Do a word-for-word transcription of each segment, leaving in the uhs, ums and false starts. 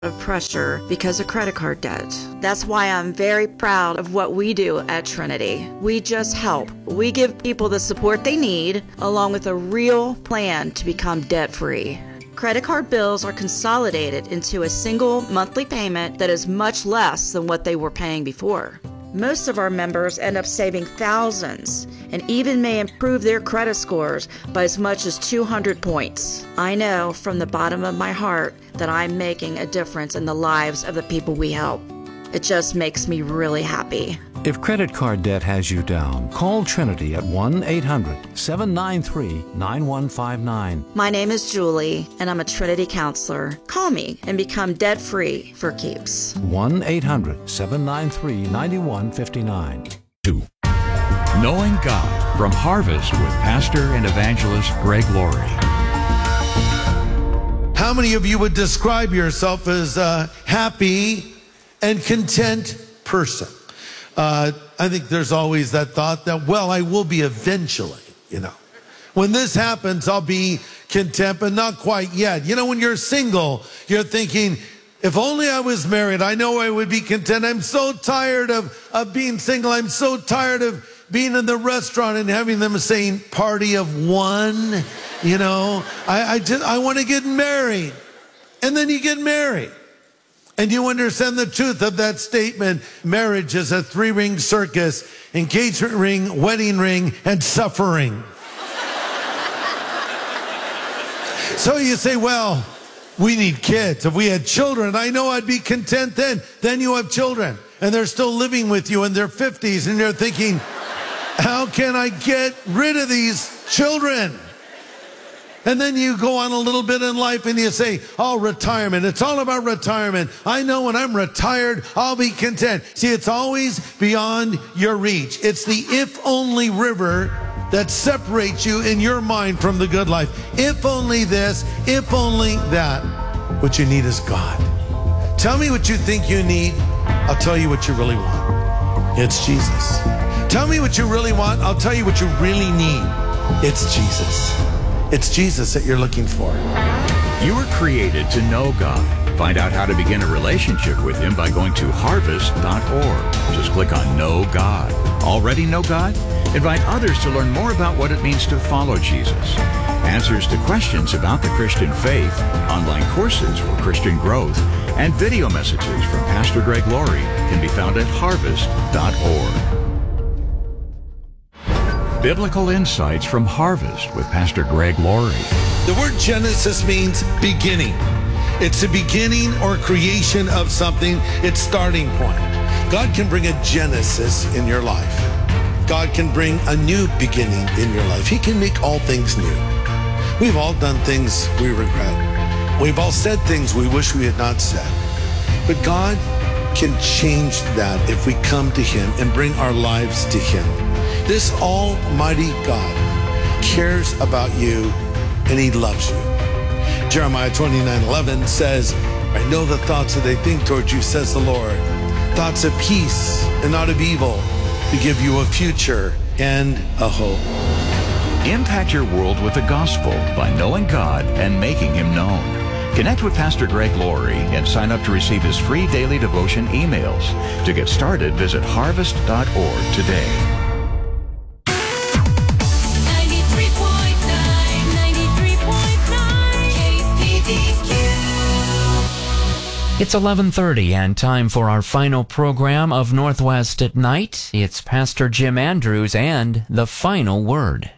of pressure because of credit card debt. That's why I'm very proud of what we do at Trinity. We just help. We give people the support they need, along with a real plan to become debt-free. Credit card bills are consolidated into a single monthly payment that is much less than what they were paying before. Most of our members end up saving thousands and even may improve their credit scores by as much as two hundred points. I know from the bottom of my heart that I'm making a difference in the lives of the people we help. It just makes me really happy. If credit card debt has you down, call Trinity at one eight hundred seven nine three nine one five nine. My name is Julie, and I'm a Trinity counselor. Call me and become debt-free for keeps. one eight hundred seven nine three nine one five nine. Two. Knowing God from Harvest with Pastor and Evangelist Greg Laurie. How many of you would describe yourself as a happy and content person? Uh, I think there's always that thought that, well, I will be eventually, you know. When this happens, I'll be content, but not quite yet. You know, when you're single, you're thinking, if only I was married, I know I would be content. I'm so tired of, of being single. I'm so tired of being in the restaurant and having them saying party of one, you know. I, I just, I want to get married. And then you get married. And you understand the truth of that statement. Marriage is a three-ring circus: engagement ring, wedding ring, and suffering. So you say, well, we need kids. If we had children, I know I'd be content then. Then you have children, and they're still living with you in their fifties, and you're thinking, how can I get rid of these children? And then you go on a little bit in life and you say, oh, retirement. It's all about retirement. I know when I'm retired, I'll be content. See, it's always beyond your reach. It's the if-only river that separates you in your mind from the good life. If only this, if only that. What you need is God. Tell me what you think you need. I'll tell you what you really want. It's Jesus. Tell me what you really want. I'll tell you what you really need. It's Jesus. It's Jesus that you're looking for. You were created to know God. Find out how to begin a relationship with Him by going to harvest dot org. Just click on Know God. Already know God? Invite others to learn more about what it means to follow Jesus. Answers to questions about the Christian faith, online courses for Christian growth, and video messages from Pastor Greg Laurie can be found at harvest dot org. Biblical Insights from Harvest with Pastor Greg Laurie. The word Genesis means beginning. It's the beginning or creation of something, its starting point. God can bring a Genesis in your life. God can bring a new beginning in your life. He can make all things new. We've all done things we regret. We've all said things we wish we had not said. But God can change that if we come to Him and bring our lives to Him. This almighty God cares about you and He loves you. Jeremiah twenty-nine eleven says, I know the thoughts that they think towards you, says the Lord. Thoughts of peace and not of evil, to give you a future and a hope. Impact your world with the gospel by knowing God and making Him known. Connect with Pastor Greg Laurie and sign up to receive his free daily devotion emails. To get started, visit harvest dot org today. It's eleven thirty and time for our final program of Northwest at Night. It's Pastor Jim Andrews and The Final Word.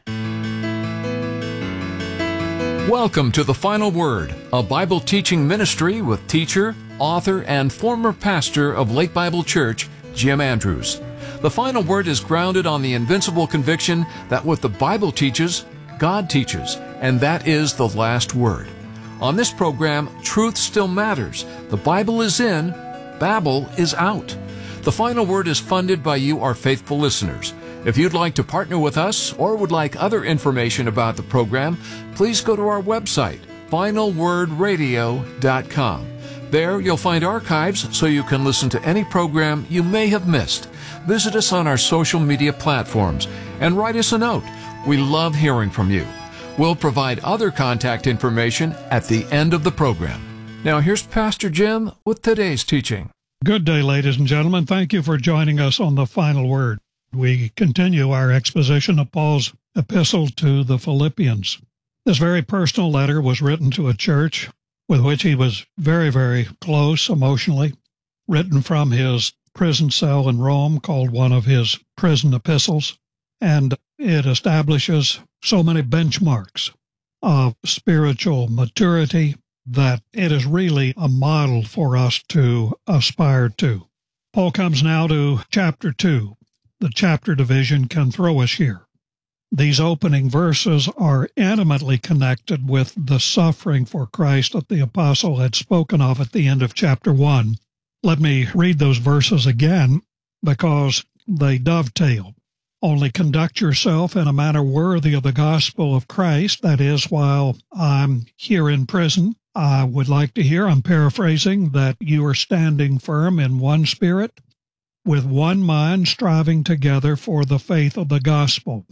Welcome to The Final Word, a Bible teaching ministry with teacher, author, and former pastor of Lake Bible Church, Jim Andrews. The Final Word is grounded on the invincible conviction that what the Bible teaches, God teaches, and that is the last word. On this program, truth still matters. The Bible is in, Babel is out. The Final Word is funded by you, our faithful listeners. If you'd like to partner with us or would like other information about the program, please go to our website, final word radio dot com. There you'll find archives so you can listen to any program you may have missed. Visit us on our social media platforms and write us a note. We love hearing from you. We'll provide other contact information at the end of the program. Now here's Pastor Jim with today's teaching. Good day, ladies and gentlemen. Thank you for joining us on the Final Word. We continue our exposition of Paul's epistle to the Philippians. This very personal letter was written to a church with which he was very, very close emotionally, written from his prison cell in Rome, called one of his prison epistles, and it establishes so many benchmarks of spiritual maturity that it is really a model for us to aspire to. Paul comes now to chapter two. The chapter division can throw us here. These opening verses are intimately connected with the suffering for Christ that the apostle had spoken of at the end of chapter one. Let me read those verses again because they dovetail. Only conduct yourself in a manner worthy of the gospel of Christ, that is, while I'm here in prison. I would like to hear, I'm paraphrasing, that you are standing firm in one spirit, with one mind, striving together for the faith of the gospel,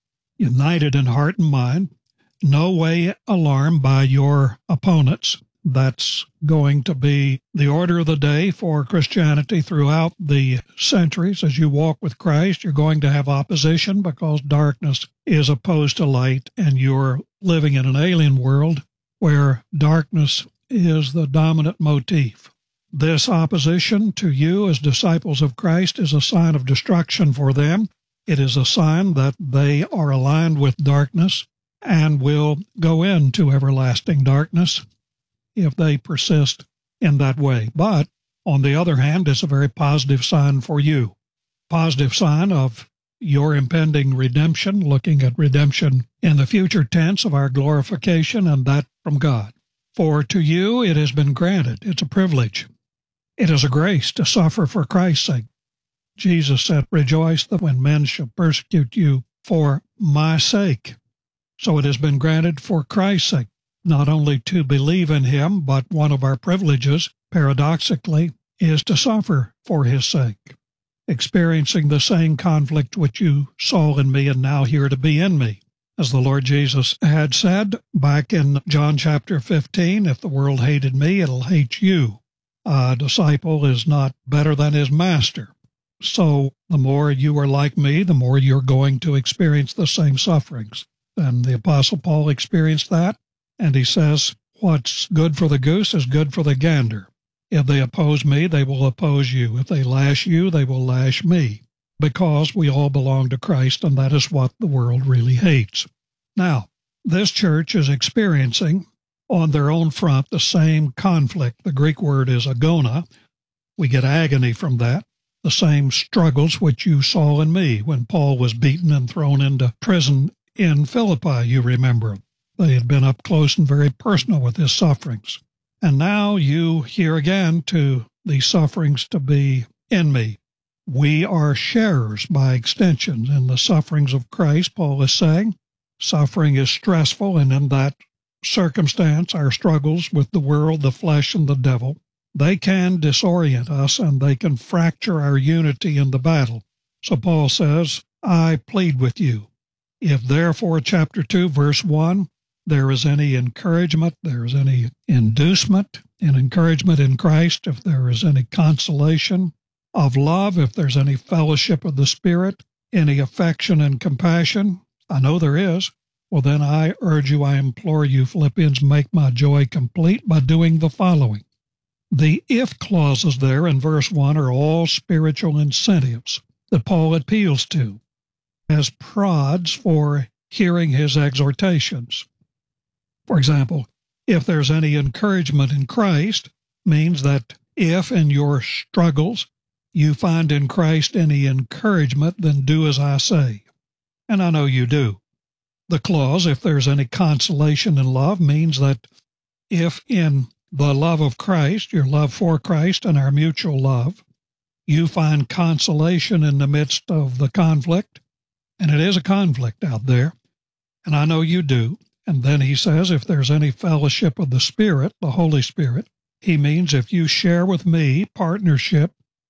united in heart and mind, no way alarmed by your opponents. That's going to be the order of the day for Christianity throughout the centuries. As you walk with Christ, you're going to have opposition because darkness is opposed to light, and you're living in an alien world where darkness is the dominant motif. This opposition to you as disciples of Christ is a sign of destruction for them. It is a sign that they are aligned with darkness and will go into everlasting darkness if they persist in that way. But, on the other hand, it's a very positive sign for you. Positive sign of your impending redemption, looking at redemption in the future tense of our glorification, and that from God. For to you it has been granted. It's a privilege. It is a grace to suffer for Christ's sake. Jesus said, rejoice that when men shall persecute you for my sake. So it has been granted for Christ's sake, not only to believe in him, but one of our privileges, paradoxically, is to suffer for his sake, experiencing the same conflict which you saw in me and now hear to be in me. As the Lord Jesus had said back in John chapter fifteen, if the world hated me, it'll hate you. A disciple is not better than his master. So the more you are like me, the more you're going to experience the same sufferings. And the Apostle Paul experienced that, and he says, what's good for the goose is good for the gander. If they oppose me, they will oppose you. If they lash you, they will lash me, because we all belong to Christ, and that is what the world really hates. Now, this church is experiencing on their own front the same conflict. The Greek word is agona. We get agony from that. The same struggles which you saw in me when Paul was beaten and thrown into prison in Philippi, you remember. They had been up close and very personal with his sufferings. And now you hear again to these sufferings to be in me. We are sharers by extension in the sufferings of Christ, Paul is saying. Suffering is stressful, and in that circumstance, our struggles with the world, the flesh, and the devil, they can disorient us and they can fracture our unity in the battle. So Paul says, I plead with you. If therefore, chapter two, verse one, there is any encouragement, there is any inducement and encouragement in Christ, if there is any consolation of love, if there's any fellowship of the Spirit, any affection and compassion, I know there is, well then I urge you, I implore you, Philippians, make my joy complete by doing the following. The if clauses there in verse one are all spiritual incentives that Paul appeals to as prods for hearing his exhortations. For example, if there's any encouragement in Christ, means that if in your struggles you find in Christ any encouragement, then do as I say. And I know you do. The clause, if there's any consolation in love, means that if in the love of Christ, your love for Christ and our mutual love, you find consolation in the midst of the conflict, and it is a conflict out there, and I know you do. And then he says, if there's any fellowship of the Spirit, the Holy Spirit, he means if you share with me partnership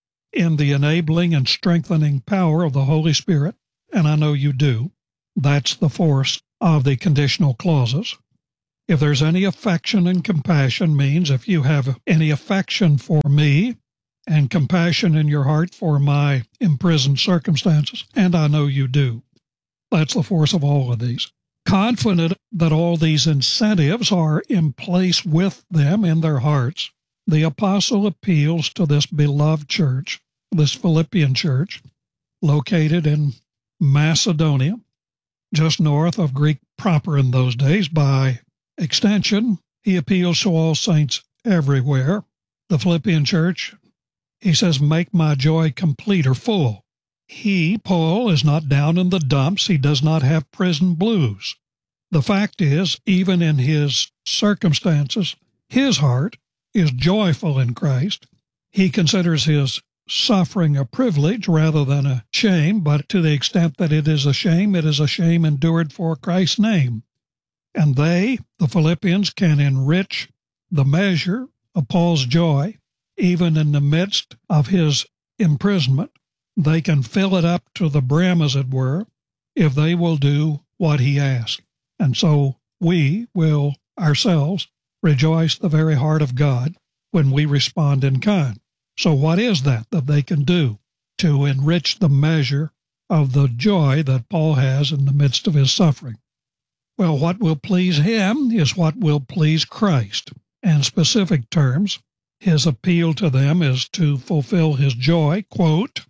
in the enabling and strengthening power of the Holy Spirit, and I know you do, that's the force of the conditional clauses. If there's any affection and compassion, means if you have any affection for me and compassion in your heart for my imprisoned circumstances, and I know you do. That's the force of all of these. Confident that all these incentives are in place with them in their hearts, the apostle appeals to this beloved church, this Philippian church, located in Macedonia, just north of Greek proper in those days. By extension, he appeals to all saints everywhere. The Philippian church, he says, make my joy complete or full. He, Paul, is not down in the dumps. He does not have prison blues. The fact is, even in his circumstances, his heart is joyful in Christ. He considers his suffering a privilege rather than a shame, but to the extent that it is a shame, it is a shame endured for Christ's name. And they, the Philippians, can enrich the measure of Paul's joy, even in the midst of his imprisonment. They can fill it up to the brim, as it were, if they will do what he asks. And so we will ourselves rejoice the very heart of God when we respond in kind. So what is that that they can do to enrich the measure of the joy that Paul has in the midst of his suffering? Well, what will please him is what will please Christ. In specific terms, his appeal to them is to fulfill his joy, quote,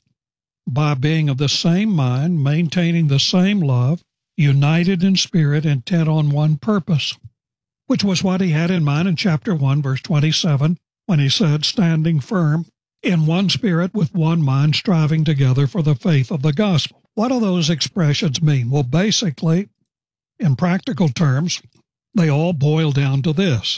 by being of the same mind, maintaining the same love, united in spirit, intent on one purpose, which was what he had in mind in chapter one, verse twenty-seven, when he said, standing firm in one spirit with one mind, striving together for the faith of the gospel. What do those expressions mean? Well, basically, in practical terms, they all boil down to this.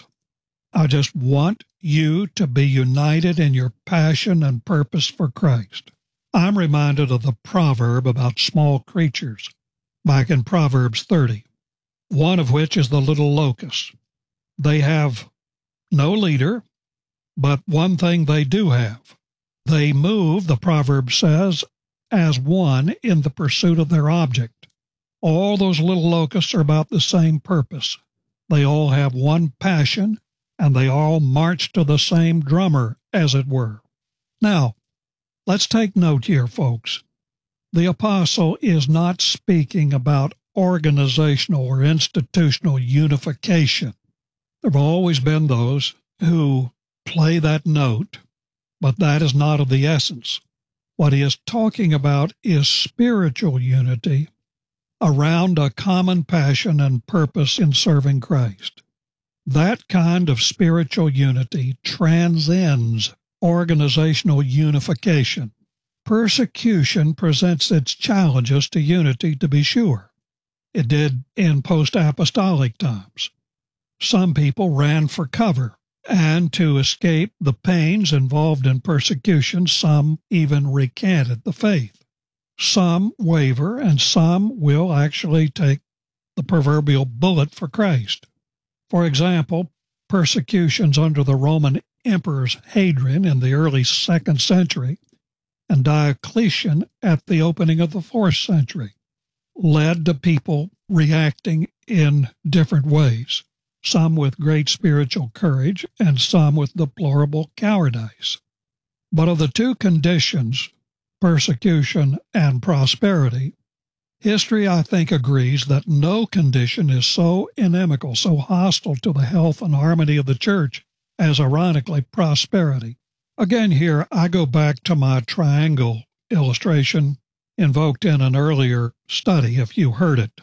I just want you to be united in your passion and purpose for Christ. I'm reminded of the proverb about small creatures back in Proverbs thirty, one of which is the little locust. They have no leader, but one thing they do have. They move, the proverb says, as one in the pursuit of their object. All those little locusts are about the same purpose. They all have one passion, and they all march to the same drummer, as it were. Now, let's take note here, folks. The apostle is not speaking about organizational or institutional unification. There have always been those who play that note, but that is not of the essence. What he is talking about is spiritual unity around a common passion and purpose in serving Christ. That kind of spiritual unity transcends organizational unification. Persecution presents its challenges to unity, to be sure. It did in post-apostolic times. Some people ran for cover, and to escape the pains involved in persecution, some even recanted the faith. Some waver, and some will actually take the proverbial bullet for Christ. For example, persecutions under the Roman emperors Hadrian in the early second century and Diocletian at the opening of the fourth century led to people reacting in different ways, some with great spiritual courage and some with deplorable cowardice. But of the two conditions, persecution and prosperity, history, I think, agrees that no condition is so inimical, so hostile to the health and harmony of the church as, ironically, prosperity. Again, here I go back to my triangle illustration invoked in an earlier study, if you heard it.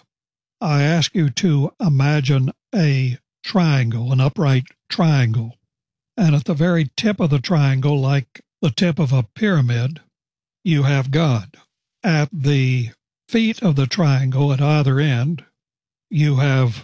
I ask you to imagine a triangle, an upright triangle, and at the very tip of the triangle, like the tip of a pyramid, you have God. At the feet of the triangle at either end, you have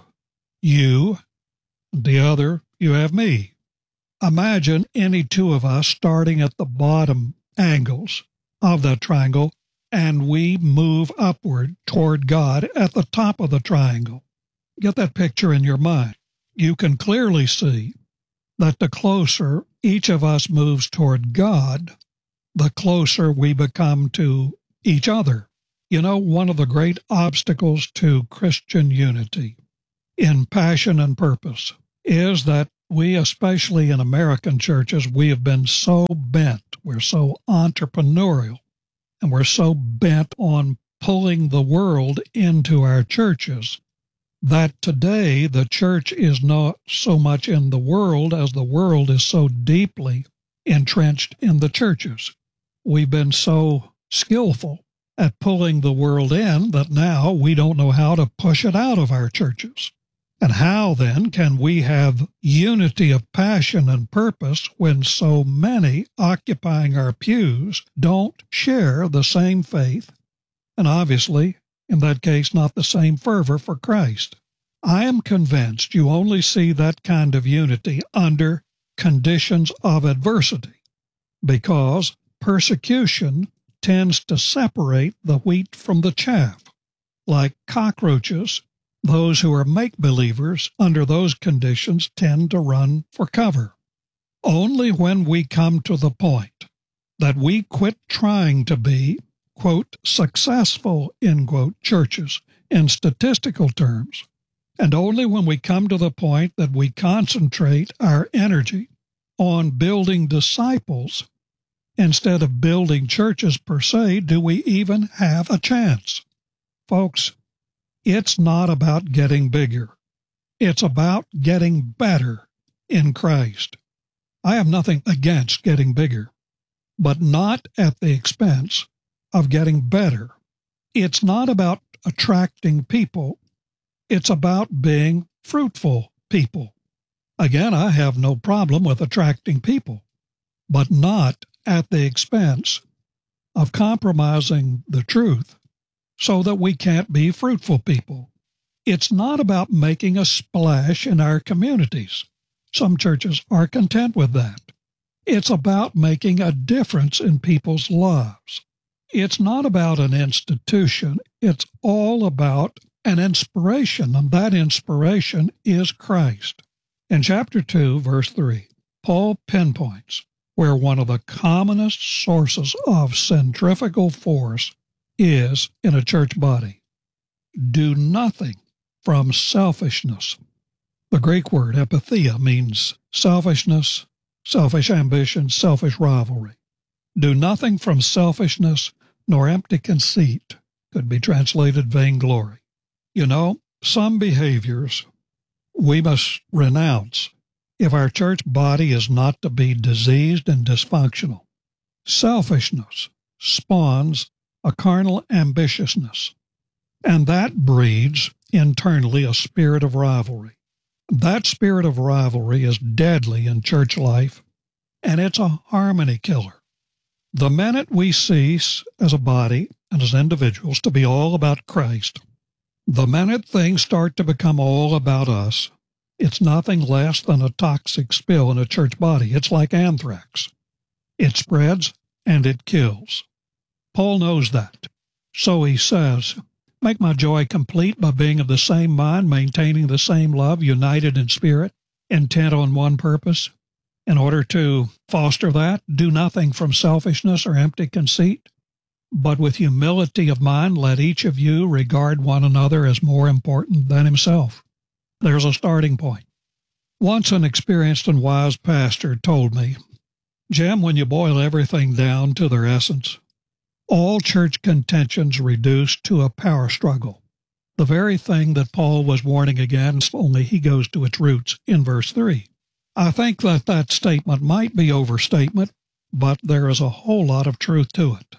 you, the other, you have me. Imagine any two of us starting at the bottom angles of that triangle, and we move upward toward God at the top of the triangle. Get that picture in your mind. You can clearly see that the closer each of us moves toward God, the closer we become to each other. You know, one of the great obstacles to Christian unity in passion and purpose is that we, especially in American churches, we have been so bent, we're so entrepreneurial, and we're so bent on pulling the world into our churches that today the church is not so much in the world as the world is so deeply entrenched in the churches. We've been so skillful at pulling the world in that now we don't know how to push it out of our churches. And how then can we have unity of passion and purpose when so many occupying our pews don't share the same faith, and obviously, in that case, not the same fervor for Christ? I am convinced you only see that kind of unity under conditions of adversity, because persecution tends to separate the wheat from the chaff. Like cockroaches, those who are make-believers under those conditions tend to run for cover. Only when we come to the point that we quit trying to be, quote, successful, end quote, churches in statistical terms, and only when we come to the point that we concentrate our energy on building disciples instead of building churches per se, do we even have a chance. Folks, it's not about getting bigger. It's about getting better in Christ. I have nothing against getting bigger, but not at the expense of getting better. It's not about attracting people. It's about being fruitful people. Again, I have no problem with attracting people, but not at the expense of compromising the truth so that we can't be fruitful people. It's not about making a splash in our communities. Some churches are content with that. It's about making a difference in people's lives. It's not about an institution. It's all about an inspiration, and that inspiration is Christ. In chapter two, verse three, Paul pinpoints where one of the commonest sources of centrifugal force is in a church body. Do nothing from selfishness. The Greek word epithea means selfishness, selfish ambition, selfish rivalry. Do nothing from selfishness nor empty conceit. Could be translated vainglory. You know, some behaviors we must renounce if our church body is not to be diseased and dysfunctional. Selfishness spawns a carnal ambitiousness, and that breeds internally a spirit of rivalry. That spirit of rivalry is deadly in church life, and it's a harmony killer. The minute we cease as a body and as individuals to be all about Christ, the minute things start to become all about us, it's nothing less than a toxic spill in a church body. It's like anthrax. It spreads and it kills. Paul knows that. So he says, make my joy complete by being of the same mind, maintaining the same love, united in spirit, intent on one purpose. In order to foster that, do nothing from selfishness or empty conceit, but with humility of mind, let each of you regard one another as more important than himself. There's a starting point. Once an experienced and wise pastor told me, Jim, when you boil everything down to their essence, all church contentions reduce to a power struggle. The very thing that Paul was warning against, only he goes to its roots in verse three. I think that that statement might be overstatement, but there is a whole lot of truth to it.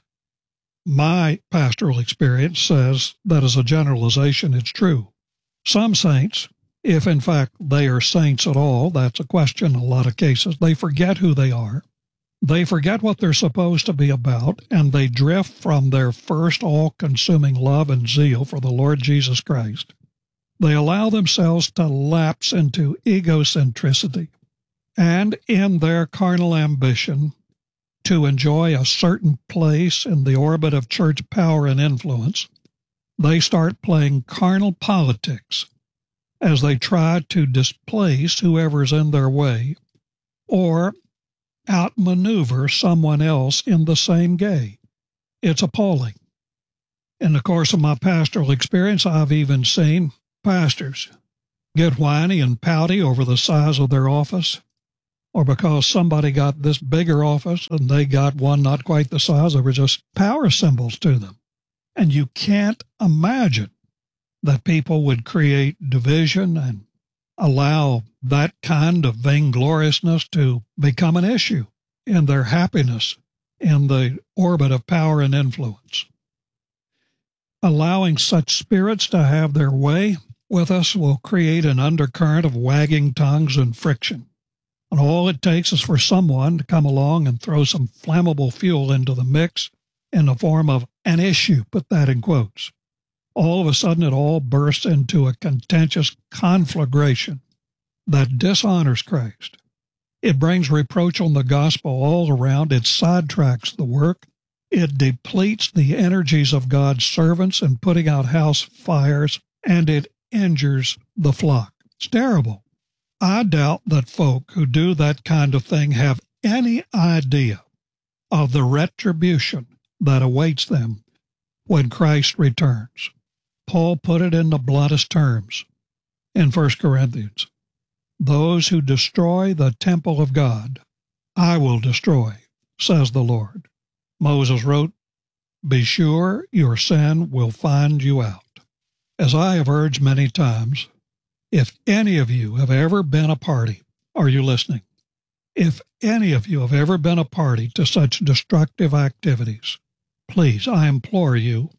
My pastoral experience says that as a generalization, it's true. Some saints, if in fact they are saints at all, that's a question in a lot of cases, they forget who they are. They forget what they're supposed to be about, and they drift from their first all-consuming love and zeal for the Lord Jesus Christ. They allow themselves to lapse into egocentricity, and in their carnal ambition to enjoy a certain place in the orbit of church power and influence, they start playing carnal politics as they try to displace whoever's in their way or outmaneuver someone else in the same gay. It's appalling. In the course of my pastoral experience, I've even seen pastors get whiny and pouty over the size of their office, or because somebody got this bigger office and they got one not quite the size. They were just power symbols to them. And you can't imagine that people would create division and allow that kind of vaingloriousness to become an issue in their happiness in the orbit of power and influence. Allowing such spirits to have their way with us will create an undercurrent of wagging tongues and friction. And all it takes is for someone to come along and throw some flammable fuel into the mix in the form of an issue, put that in quotes. All of a sudden it all bursts into a contentious conflagration that dishonors Christ. It brings reproach on the gospel all around. It sidetracks the work. It depletes the energies of God's servants in putting out house fires, and it injures the flock. It's terrible. I doubt that folk who do that kind of thing have any idea of the retribution that awaits them when Christ returns. Paul put it in the bluntest terms in First Corinthians. Those who destroy the temple of God, I will destroy, says the Lord. Moses wrote, be sure your sin will find you out. As I have urged many times, if any of you have ever been a party, are you listening? If any of you have ever been a party to such destructive activities, please, I implore you,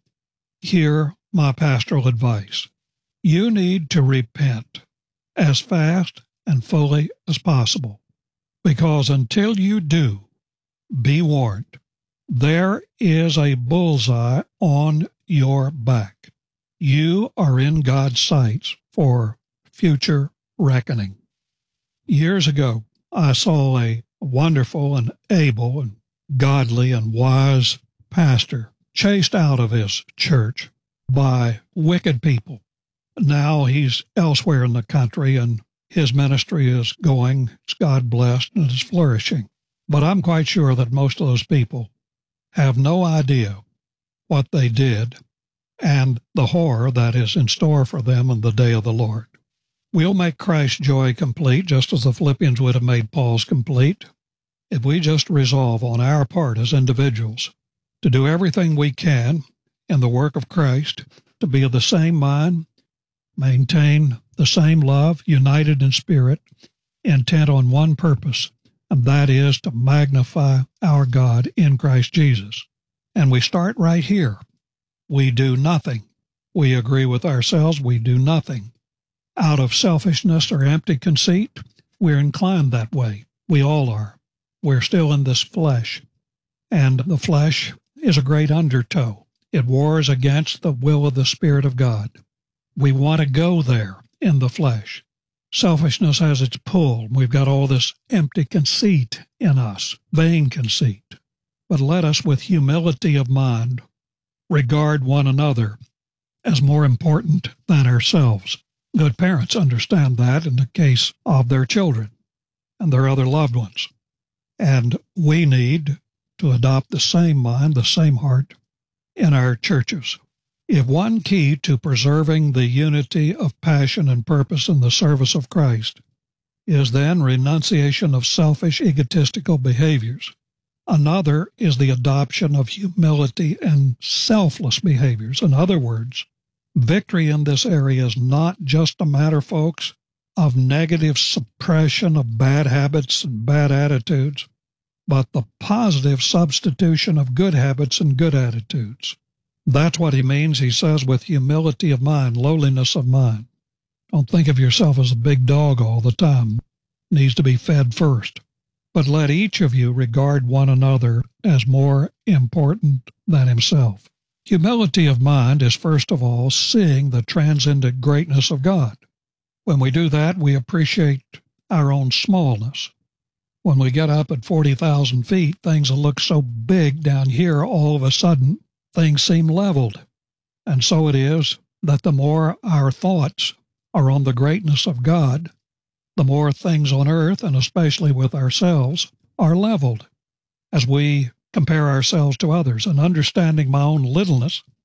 hear my pastoral advice. You need to repent as fast and fully as possible, because until you do, be warned, there is a bullseye on your back. You are in God's sights for future reckoning. Years ago, I saw a wonderful and able and godly and wise pastor chased out of his church by wicked people. Now he's elsewhere in the country and his ministry is going, it's God blessed, and it's flourishing. But I'm quite sure that most of those people have no idea what they did and the horror that is in store for them in the day of the Lord. We'll make Christ's joy complete, just as the Philippians would have made Paul's complete, if we just resolve on our part as individuals to do everything we can in the work of Christ, to be of the same mind, maintain the same love, united in spirit, intent on one purpose, and that is to magnify our God in Christ Jesus. And we start right here. We do nothing. We agree with ourselves. We do nothing. Out of selfishness or empty conceit, we're inclined that way. We all are. We're still in this flesh. And the flesh is a great undertow. It wars against the will of the Spirit of God. We want to go there in the flesh. Selfishness has its pull. We've got all this empty conceit in us, vain conceit. But let us, with humility of mind, regard one another as more important than ourselves. Good parents understand that in the case of their children and their other loved ones. And we need to adopt the same mind, the same heart in our churches. If one key to preserving the unity of passion and purpose in the service of Christ is then renunciation of selfish, egotistical behaviors, another is the adoption of humility and selfless behaviors. In other words, victory in this area is not just a matter, folks, of negative suppression of bad habits and bad attitudes, but the positive substitution of good habits and good attitudes. That's what he means, he says, with humility of mind, lowliness of mind. Don't think of yourself as a big dog all the time. It needs to be fed first. But let each of you regard one another as more important than himself. Humility of mind is, first of all, seeing the transcendent greatness of God. When we do that, we appreciate our own smallness. When we get up at forty thousand feet, things will look so big down here, all of a sudden, things seem leveled. And so it is that the more our thoughts are on the greatness of God, the more things on earth, and especially with ourselves, are leveled. As we compare ourselves to others, and understanding my own littleness,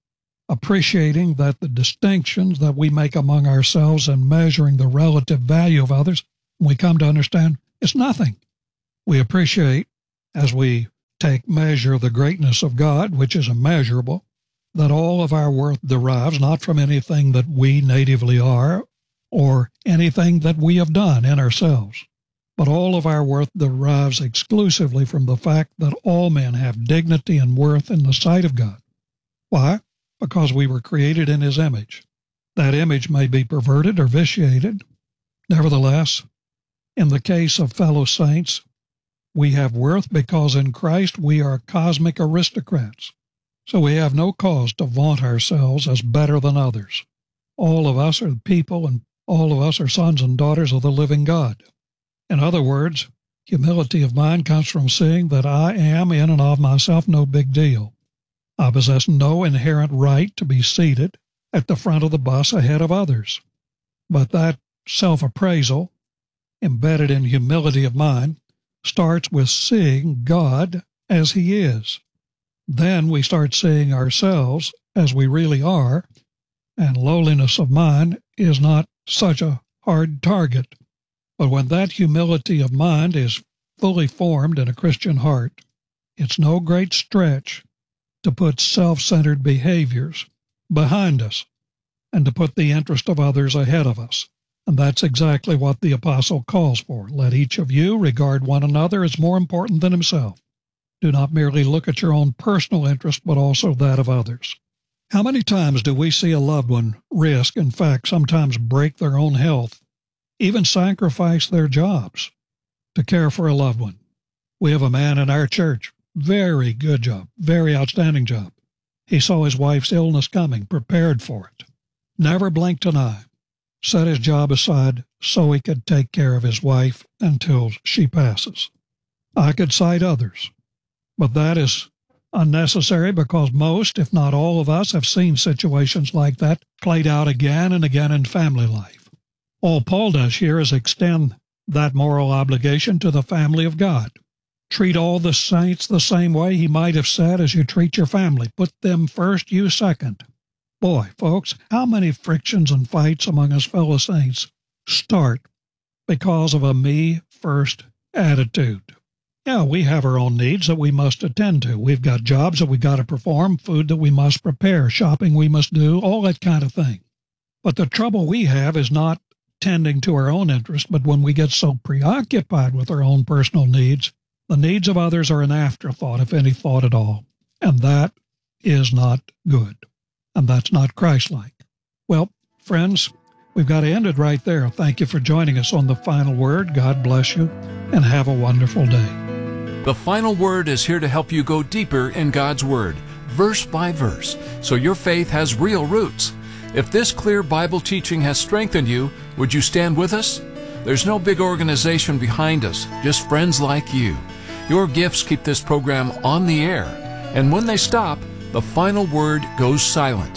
appreciating that the distinctions that we make among ourselves and measuring the relative value of others, we come to understand it's nothing. We appreciate, as we take measure of the greatness of God, which is immeasurable, that all of our worth derives not from anything that we natively are or anything that we have done in ourselves, but all of our worth derives exclusively from the fact that all men have dignity and worth in the sight of God. Why? Because we were created in His image. That image may be perverted or vitiated. Nevertheless, in the case of fellow saints, we have worth because in Christ we are cosmic aristocrats. So we have no cause to vaunt ourselves as better than others. All of us are people, and all of us are sons and daughters of the living God. In other words, humility of mind comes from seeing that I am in and of myself no big deal. I possess no inherent right to be seated at the front of the bus ahead of others. But that self-appraisal, embedded in humility of mind, starts with seeing God as He is. Then we start seeing ourselves as we really are, and lowliness of mind is not such a hard target. But when that humility of mind is fully formed in a Christian heart, it's no great stretch to put self-centered behaviors behind us and to put the interest of others ahead of us. And that's exactly what the apostle calls for. Let each of you regard one another as more important than himself. Do not merely look at your own personal interest, but also that of others. How many times do we see a loved one risk, in fact, sometimes break their own health, even sacrifice their jobs to care for a loved one? We have a man in our church, very good job, very outstanding job. He saw his wife's illness coming, prepared for it, never blinked an eye, set his job aside so he could take care of his wife until she passes. I could cite others, but that is unnecessary because most, if not all of us, have seen situations like that played out again and again in family life. All Paul does here is extend that moral obligation to the family of God. Treat all the saints the same way, he might have said, as you treat your family. Put them first, you second. Boy, folks, how many frictions and fights among us fellow saints start because of a me-first attitude? Yeah, we have our own needs that we must attend to. We've got jobs that we got to perform, food that we must prepare, shopping we must do, all that kind of thing. But the trouble we have is not tending to our own interest, but when we get so preoccupied with our own personal needs, the needs of others are an afterthought, if any thought at all. And that is not good. And that's not Christ-like. Well, friends, we've got to end it right there. Thank you for joining us on The Final Word. God bless you, and have a wonderful day. The Final Word is here to help you go deeper in God's Word, verse by verse, so your faith has real roots. If this clear Bible teaching has strengthened you, would you stand with us? There's no big organization behind us, just friends like you. Your gifts keep this program on the air, and when they stop, the Final Word goes silent.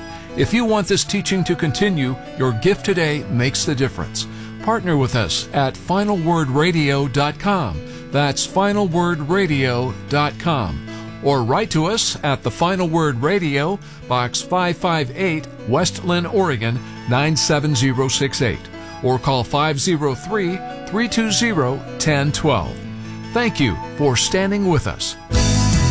If you want this teaching to continue, your gift today makes the difference. Partner with us at final word radio dot com. That's final word radio dot com. Or write to us at The Final Word Radio, Box five five eight, West Lynn, Oregon, nine seven zero six eight. Or call five zero three, three two zero, one zero one two. Thank you for standing with us.